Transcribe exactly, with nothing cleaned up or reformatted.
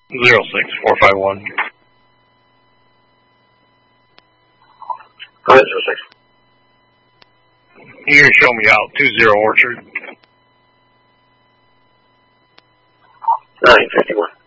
Zero six four five one. Go ahead, zero six. You're gonna show me out. Two zero Orchard. Nine fifty one.